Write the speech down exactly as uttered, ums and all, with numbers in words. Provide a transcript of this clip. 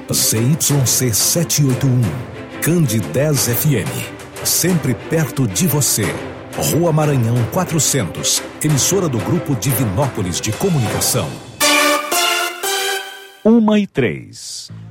Z Y C setecentos e oitenta e um, Cande dez F M, sempre perto de você. Rua Maranhão quatrocentos, emissora do Grupo Divinópolis de Comunicação. Uma e três.